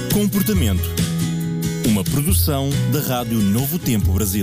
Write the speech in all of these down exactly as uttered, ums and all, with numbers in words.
Comportamento. Uma produção da Rádio Novo Tempo Brasil.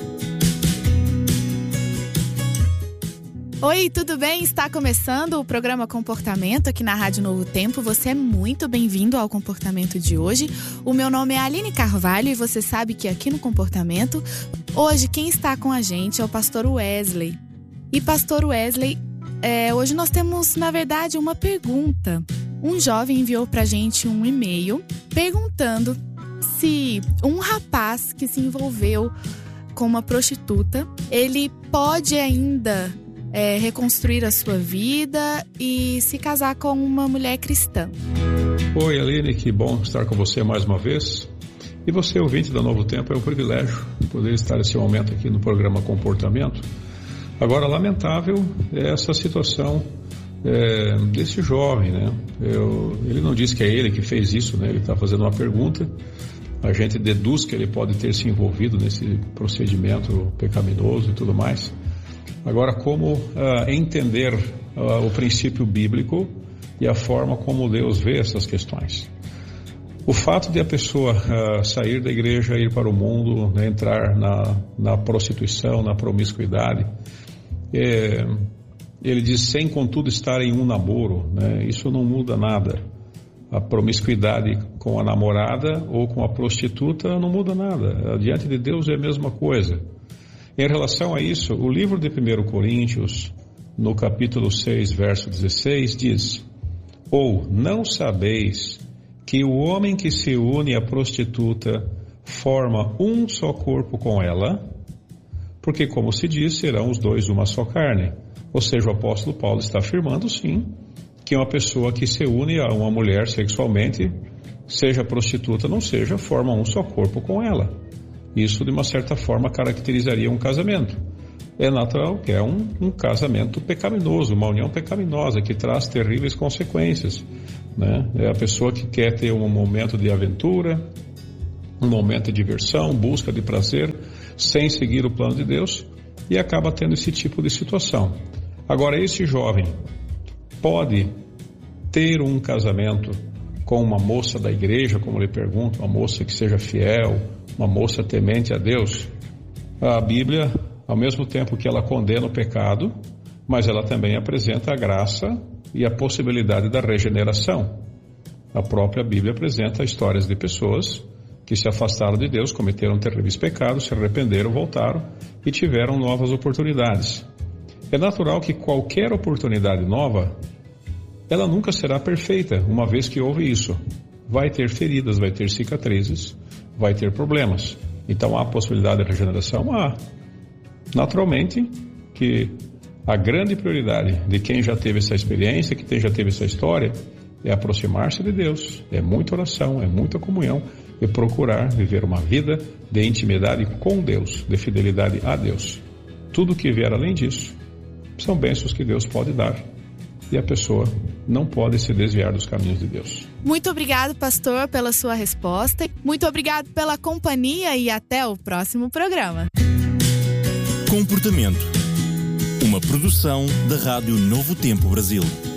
Oi, tudo bem? Está começando o programa Comportamento aqui na Rádio Novo Tempo. Você é muito bem-vindo ao Comportamento de hoje. O meu nome é Aline Carvalho e você sabe que aqui no Comportamento, hoje quem está com a gente é o pastor Wesley. E pastor Wesley, é, hoje nós temos, na verdade, uma pergunta. Um jovem enviou pra gente um e-mail perguntando se um rapaz que se envolveu com uma prostituta, ele pode ainda é, reconstruir a sua vida e se casar com uma mulher cristã. Oi, Aline, que bom estar com você mais uma vez. E você, ouvinte da Novo Tempo, é um privilégio poder estar nesse momento aqui no programa Comportamento. Agora, lamentável é essa situação É, desse jovem, né? Eu, ele não diz que é ele que fez isso, né? Ele está fazendo uma pergunta. A gente deduz que ele pode ter se envolvido nesse procedimento pecaminoso e tudo mais. Agora, como uh, entender uh, o princípio bíblico e a forma como Deus vê essas questões? O fato de a pessoa uh, sair da igreja, ir para o mundo, né, entrar na, na prostituição, na promiscuidade, é, ele diz, sem contudo estar em um namoro, né? Isso não muda nada. A promiscuidade com a namorada ou com a prostituta não muda nada. Diante de Deus é a mesma coisa. Em relação a isso, o livro de primeira Coríntios, no capítulo seis, verso dezesseis, diz: ou não sabeis que o homem que se une à prostituta forma um só corpo com ela? Porque, como se diz, serão os dois uma só carne. Ou seja, o apóstolo Paulo está afirmando, sim, que uma pessoa que se une a uma mulher sexualmente, seja prostituta ou não seja, forma um só corpo com ela. Isso, de uma certa forma, caracterizaria um casamento. É natural que é um, um casamento pecaminoso, uma união pecaminosa que traz terríveis consequências, né? É a pessoa que quer ter um momento de aventura, um momento de diversão, busca de prazer, sem seguir o plano de Deus, e acaba tendo esse tipo de situação. Agora, esse jovem pode ter um casamento com uma moça da igreja, como lhe pergunto, uma moça que seja fiel, uma moça temente a Deus? A Bíblia, ao mesmo tempo que ela condena o pecado, mas ela também apresenta a graça e a possibilidade da regeneração. A própria Bíblia apresenta histórias de pessoas que se afastaram de Deus, cometeram terríveis pecados, se arrependeram, voltaram e tiveram novas oportunidades. É natural que qualquer oportunidade nova, ela nunca será perfeita, uma vez que houve isso. Vai ter feridas, vai ter cicatrizes, vai ter problemas. Então há possibilidade de regeneração? Há. Naturalmente que a grande prioridade de quem já teve essa experiência, que quem já teve essa história, é aproximar-se de Deus, é muita oração, é muita comunhão, e procurar viver uma vida de intimidade com Deus, de fidelidade a Deus. Tudo que vier além disso são bênçãos que Deus pode dar, e a pessoa não pode se desviar dos caminhos de Deus. Muito obrigado, pastor, pela sua resposta. Muito obrigado pela companhia e até o próximo programa. Comportamento. Uma produção da Rádio Novo Tempo Brasil.